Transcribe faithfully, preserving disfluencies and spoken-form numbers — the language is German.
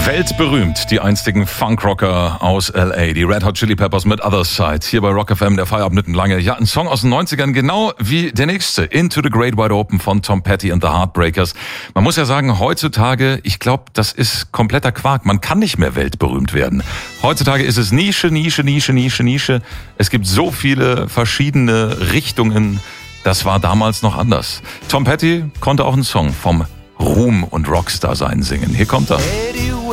Weltberühmt, die einstigen Funkrocker aus L A, die Red Hot Chili Peppers mit Other Side. Hier bei Rock F M, der Feierabend lange. Ja, ein Song aus den neunzigern, genau wie der nächste, Into the Great Wide Open von Tom Petty and the Heartbreakers. Man muss ja sagen, heutzutage, ich glaube, das ist kompletter Quark. Man kann nicht mehr weltberühmt werden. Heutzutage ist es Nische, Nische, Nische, Nische, Nische. Es gibt so viele verschiedene Richtungen. Das war damals noch anders. Tom Petty konnte auch einen Song vom Ruhm und Rockstar sein singen. Hier kommt er.